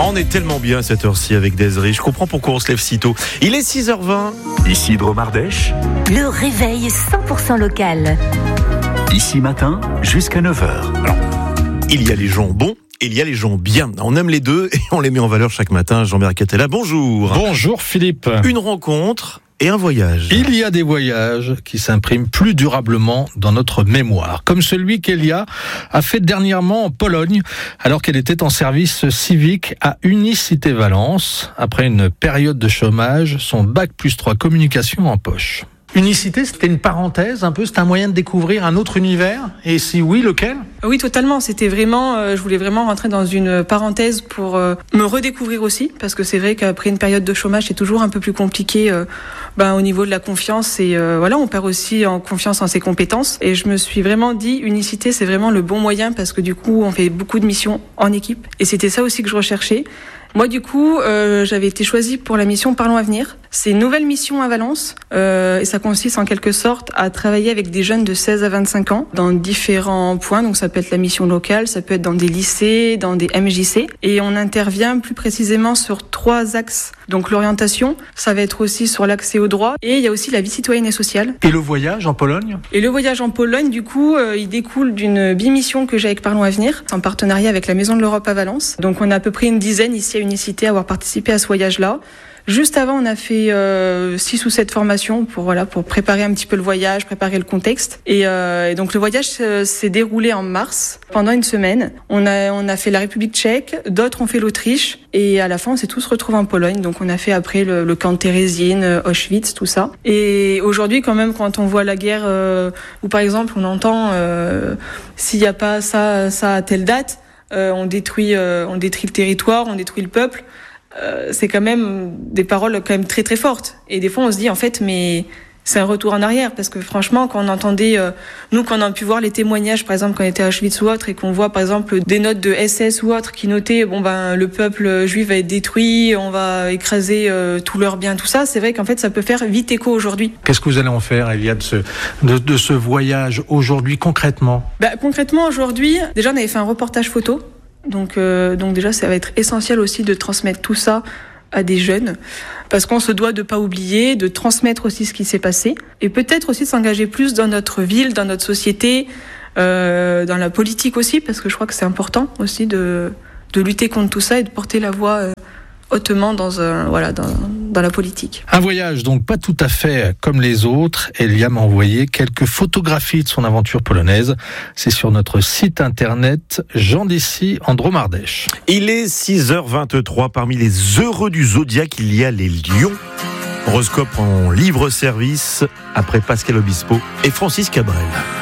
On est tellement bien à cette heure-ci avec Desiree. Je comprends pourquoi on se lève si tôt. Il est 6h20. Ici Dromardèche. Le réveil 100% local. Ici matin jusqu'à 9h. Alors, il y a les gens bons et il y a les gens bien. On aime les deux et on les met en valeur chaque matin. Jean-Bernard Catella, bonjour. Bonjour Philippe. Une rencontre et un voyage. Il y a des voyages qui s'impriment plus durablement dans notre mémoire, comme celui qu'Elia a fait dernièrement en Pologne, alors qu'elle était en service civique à Unicité Valence. Après une période de chômage, son bac+3 communication en poche. Unicité, c'était une parenthèse un peu, c'était un moyen de découvrir un autre univers, et si oui, lequel ? Oui, totalement, c'était vraiment, je voulais vraiment rentrer dans une parenthèse pour me redécouvrir aussi, parce que c'est vrai qu'après une période de chômage, c'est toujours un peu plus compliqué au niveau de la confiance, et voilà, on perd aussi en confiance en ses compétences, et je me suis vraiment dit, Unicité, c'est vraiment le bon moyen, parce que du coup, on fait beaucoup de missions en équipe, et c'était ça aussi que je recherchais. Moi, du coup, j'avais été choisie pour la mission Parlons Avenir. C'est une nouvelle mission à Valence et ça consiste en quelque sorte à travailler avec des jeunes de 16 à 25 ans dans différents points. Donc ça peut être la mission locale, ça peut être dans des lycées, dans des MJC. Et on intervient plus précisément sur 3 axes. Donc l'orientation, ça va être aussi sur l'accès au droit et il y a aussi la vie citoyenne et sociale. Et le voyage en Pologne ? Et le voyage en Pologne, du coup, il découle d'une bimission que j'ai avec Parlons Avenir, en partenariat avec la Maison de l'Europe à Valence. Donc on a à peu près une dizaine ici à Unicité à avoir participé à ce voyage-là. Juste avant, on a fait 6 ou 7 formations pour préparer un petit peu le voyage, préparer le contexte. Et donc le voyage s'est déroulé en mars, pendant une semaine. On a fait la République tchèque, d'autres ont fait l'Autriche. Et à la fin, on s'est tous retrouvés en Pologne. Donc on a fait après le camp de Térésine, Auschwitz, tout ça. Et aujourd'hui, quand même, quand on voit la guerre, où par exemple on entend s'il n'y a pas ça à telle date, on détruit le territoire, on détruit le peuple. C'est quand même des paroles quand même très très fortes. Et des fois on se dit en fait mais c'est un retour en arrière parce que franchement quand on entendait nous quand on a pu voir les témoignages par exemple quand on était à Auschwitz ou autre et qu'on voit par exemple des notes de SS ou autre qui notaient le peuple juif va être détruit, on va écraser tous leurs biens, tout ça, c'est vrai qu'en fait ça peut faire vite écho aujourd'hui. Qu'est-ce que vous allez en faire, Elia, de ce voyage aujourd'hui concrètement ? Concrètement aujourd'hui, déjà on avait fait un reportage photo. Donc déjà, ça va être essentiel aussi de transmettre tout ça à des jeunes, parce qu'on se doit de pas oublier, de transmettre aussi ce qui s'est passé, et peut-être aussi de s'engager plus dans notre ville, dans notre société, dans la politique aussi, parce que je crois que c'est important aussi de lutter contre tout ça et de porter la voix hautement dans la politique. Un voyage donc pas tout à fait comme les autres. Elia m'a envoyé quelques photographies de son aventure polonaise. C'est sur notre site internet Jean d'ici en Dromardèche. Il est 6h23. Parmi les heureux du zodiaque, il y a les lions. Horoscope en libre service après Pascal Obispo et Francis Cabrel.